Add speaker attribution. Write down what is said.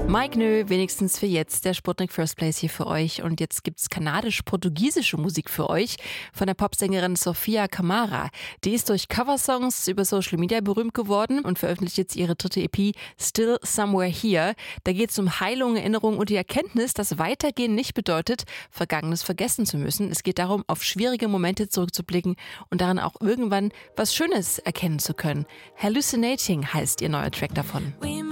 Speaker 1: Mike Nö, wenigstens für jetzt, der Sputnik First Place hier für euch. Und jetzt gibt's kanadisch-portugiesische Musik für euch von der Popsängerin Sofia Camara. Die ist durch Coversongs über Social Media berühmt geworden und veröffentlicht jetzt ihre dritte EP Still Somewhere Here. Da geht's um Heilung, Erinnerung und die Erkenntnis, dass Weitergehen nicht bedeutet, Vergangenes vergessen zu müssen. Es geht darum, auf schwierige Momente zurückzublicken und daran auch irgendwann was Schönes erkennen zu können. Hallucinating heißt ihr neuer Track davon.